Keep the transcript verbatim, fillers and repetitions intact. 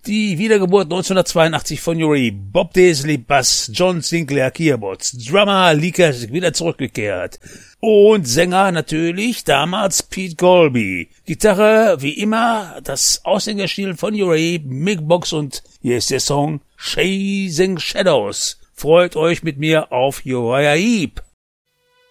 Die Wiedergeburt neunzehnhundertzweiundachtzig von Uriah, Bob Daisley Bass, John Sinclair Keyboards, Drummer Lee Kasich wieder zurückgekehrt und Sänger natürlich damals Pete Colby. Gitarre wie immer das Aushängeschild von Uriah, Mick Box und hier ist der Song Chasing Shadows. Freut euch mit mir auf Uriah Heep.